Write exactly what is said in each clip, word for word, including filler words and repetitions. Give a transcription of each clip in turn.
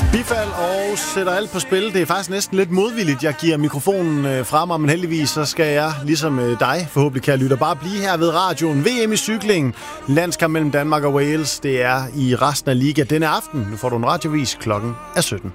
Bifald og sætter alt på spil. Det er faktisk næsten lidt modvilligt. Jeg giver mikrofonen fra mig, men heldigvis så skal jeg, ligesom dig, forhåbentlig kan jeg lytte, bare blive her ved radioen. V M i cykling, landskamp mellem Danmark og Wales. Det er i resten af liga denne aften. Nu får du en radiovis, klokken er sytten.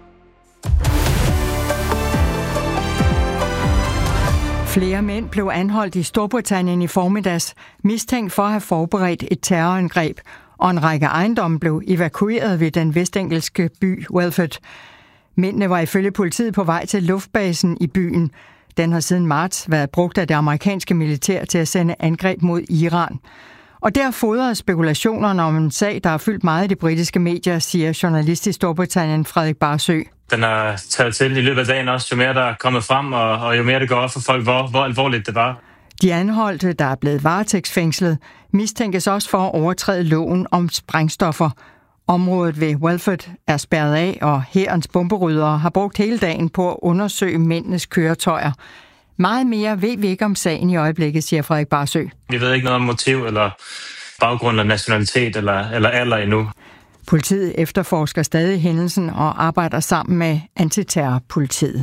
Flere mænd blev anholdt i Storbritannien i formiddags, mistænkt for at have forberedt et terrorangreb, og en række ejendomme blev evakueret ved den vestengelske by Welford. Mændene var ifølge politiet på vej til luftbasen i byen. Den har siden marts været brugt af det amerikanske militær til at sende angreb mod Iran. Og der fodrede spekulationerne om en sag, der har fyldt meget i de britiske medier, siger journalist i Storbritannien Frederik Barsø. Den er taget til i løbet af dagen også, jo mere der er kommet frem, og, og jo mere det går op for folk, hvor, hvor alvorligt det var. De anholdte, der er blevet varetægtsfængslet, mistænkes også for at overtræde loven om sprængstoffer. Området ved Welford er spærret af, og hærens bomberyddere har brugt hele dagen på at undersøge mændenes køretøjer. Meget mere ved vi ikke om sagen i øjeblikket, siger Frederik Barsø. Vi ved ikke noget om motiv eller baggrund eller nationalitet eller, eller alder endnu. Politiet efterforsker stadig hændelsen og arbejder sammen med antiterrorpolitiet.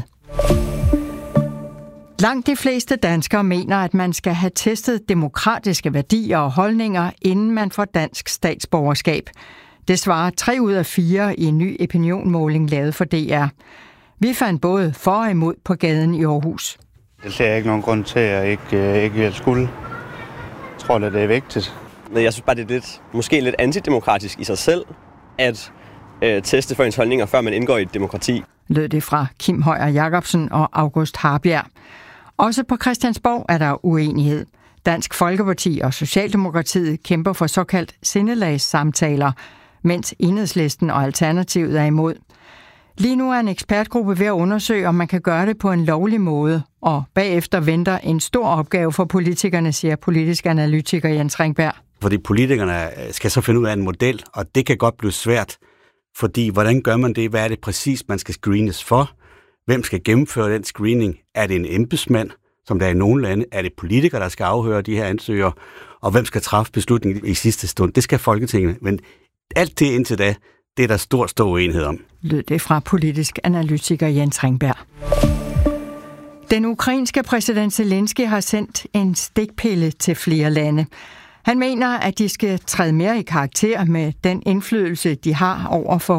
Langt de fleste danskere mener, at man skal have testet demokratiske værdier og holdninger, inden man får dansk statsborgerskab. Det svarer tre ud af fire i en ny opinionmåling lavet for D R. Vi fandt både for og imod på gaden i Aarhus. Det ser jeg ikke nogen grund til, at jeg ikke, ikke vil skulle. Jeg tror, at det er vigtigt. Jeg synes bare, det er lidt, måske lidt antidemokratisk i sig selv, at øh, teste for ens holdninger, før man indgår i et demokrati. Lød det fra Kim Højer Jacobsen og August Harbjerg. Også på Christiansborg er der uenighed. Dansk Folkeparti og Socialdemokratiet kæmper for såkaldt sindelagssamtaler, mens Enhedslisten og Alternativet er imod. Lige nu er en ekspertgruppe ved at undersøge, om man kan gøre det på en lovlig måde, og bagefter venter en stor opgave for politikerne, siger politisk analytiker Jens Ringberg. Fordi politikerne skal så finde ud af en model, og det kan godt blive svært, fordi hvordan gør man det? Hvad er det præcis, man skal screenes for? Hvem skal gennemføre den screening? Er det en embedsmand, som der er i nogle lande? Er det politikere, der skal afhøre de her ansøgere? Og hvem skal træffe beslutningen i sidste stund? Det skal Folketinget. Men alt det indtil da, det er der stor, stor uenighed om. Lød det fra politisk analytiker Jens Ringberg. Den ukrainske præsident Zelensky har sendt en stikpille til flere lande. Han mener, at de skal træde mere i karakter med den indflydelse, de har over for